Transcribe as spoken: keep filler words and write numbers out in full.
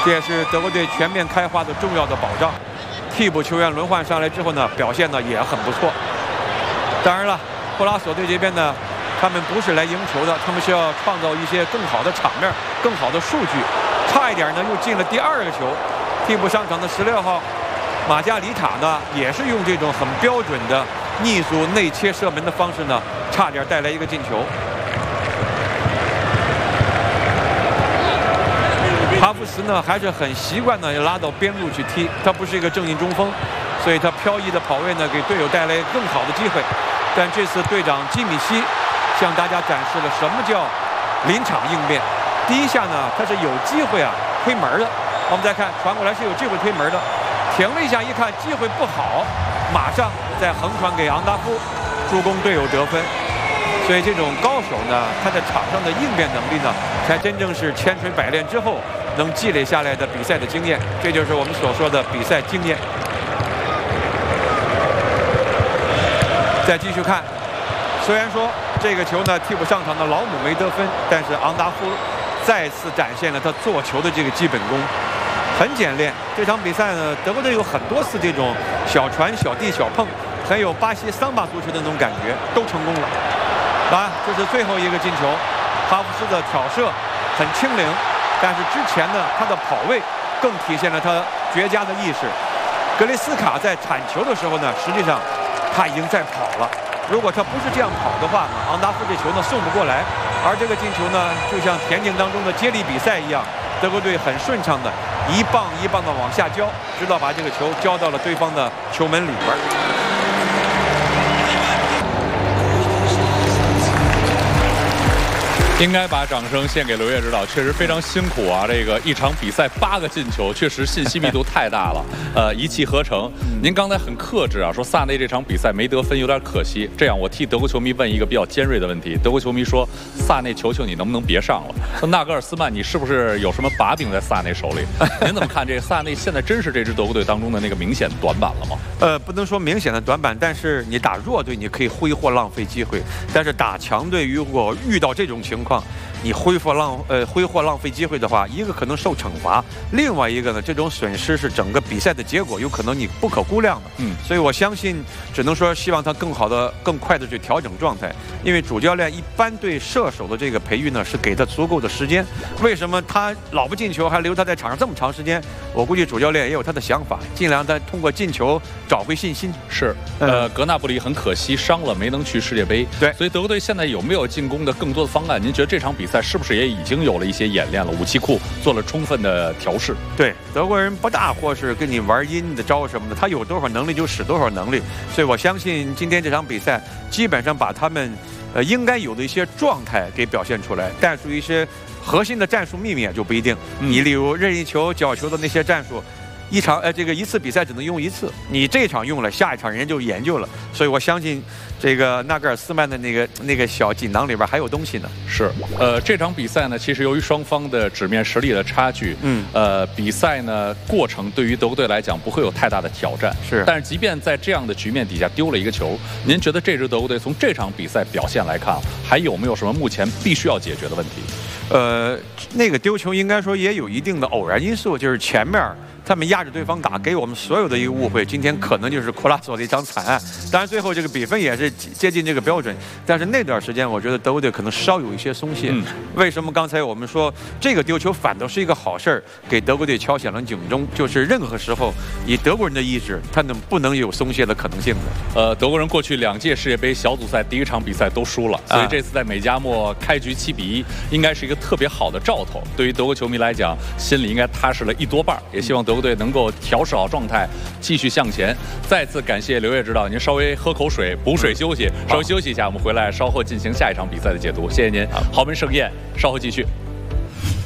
这也是德国队全面开花的重要的保障。替补球员轮换上来之后呢，表现呢也很不错。当然了，库拉索队这边呢，他们不是来赢球的，他们是要创造一些更好的场面、更好的数据。差一点呢，又进了第二个球。替补上场的十六号马加里塔呢，也是用这种很标准的逆足内切射门的方式呢，差点带来一个进球。哈弗茨呢还是很习惯呢拉到边路去踢，他不是一个正印中锋，所以他飘逸的跑位呢给队友带来更好的机会。但这次队长基米希向大家展示了什么叫临场应变。第一下呢，他是有机会啊推门的。我们再看传过来是有机会推门的，停了一下，一看机会不好，马上再横传给昂达夫，助攻队友得分。所以这种高手呢，他在场上的应变能力呢，才真正是千锤百炼之后能积累下来的比赛的经验。这就是我们所说的比赛经验。再继续看，虽然说这个球呢替补上场的老姆没得分，但是昂达夫再次展现了他做球的这个基本功，很简练。这场比赛呢，德国队有很多次这种小传、小递、小碰，很有巴西桑巴足球的那种感觉，都成功了。啊，这是最后一个进球，哈弗斯的挑射很轻灵，但是之前呢，他的跑位更体现了他绝佳的意识。格雷斯卡在铲球的时候呢，实际上他已经在跑了。如果他不是这样跑的话呢，昂达夫这球呢送不过来。而这个进球呢，就像田径当中的接力比赛一样，德国队很顺畅的一棒一棒的往下交，直到把这个球交到了对方的球门里边。 应该把掌声献给刘烨指导，确实非常辛苦啊！这个一场比赛八个进球，确实信息密度太大了。呃，一气呵成。您刚才很克制啊，说萨内这场比赛没得分有点可惜。这样，我替德国球迷问一个比较尖锐的问题：德国球迷说，萨内求求你能不能别上了？说纳格尔斯曼，你是不是有什么把柄在萨内手里？您怎么看这个萨内现在真是这支德国队当中的那个明显短板了吗？ 呃，不能说明显的短板，但是你打弱队你可以挥霍浪费机会，但是打强队如果遇到这种情况，你挥霍浪呃挥霍浪费机会的话，一个可能受惩罚，另外一个呢，这种损失是整个比赛的结果，有可能你不可估量的。嗯，所以我相信，只能说希望他更好的、更快的去调整状态，因为主教练一般对射手的这个培育呢，是给他足够的时间。为什么他老不进球，还留他在场上这么长时间？我估计主教练也有他的想法，尽量他通过进球找回信心。 是，呃，格纳布里很可惜伤了，没能去世界杯。 对， 所以德国队现在有没有进攻的更多的方案？您觉得这场比赛是不是也已经有了一些演练了？武器库做了充分的调试。 对，德国人不大或是跟你玩阴的招什么的，他有多少能力就使多少能力。所以我相信今天这场比赛基本上把他们呃应该有的一些状态给表现出来，但是一些核心的战术秘密就不一定。嗯、你例如任意球、角球的那些战术。一场呃，这个一次比赛只能用一次，你这场用了，下一场人家就研究了，所以我相信这个纳格尔斯曼的那个那个小锦囊里边还有东西呢。 是，呃，这场比赛呢，其实由于双方的纸面实力的差距，嗯，呃，比赛呢过程对于德国队来讲不会有太大的挑战。 是， 但是即便在这样的局面底下丢了一个球，您觉得这支德国队从这场比赛表现来看，还有没有什么目前必须要解决的问题？ 呃，那个丢球应该说也有一定的偶然因素，就是前面他们压着对方打，给我们所有的一个误会。今天可能就是库拉索的一场惨案，当然最后这个比分也是接近这个标准。但是那段时间，我觉得德国队可能稍有一些松懈。嗯、为什么刚才我们说这个丢球反倒是一个好事儿，给德国队敲响了警钟？就是任何时候以德国人的意志，他能不能有松懈的可能性的？ 呃，德国人过去两届世界杯小组赛第一场比赛都输了，所以这次在美加墨开局七比一，应该是一个特别好的兆头。对于德国球迷来讲，心里应该踏实了一多半。也希望德国队能够调试好状态，继续向前。再次感谢刘烨指导，您稍微喝口水，补水休息，稍微休息一下，我们回来稍后进行下一场比赛的解读。谢谢您，豪门盛宴稍后继续。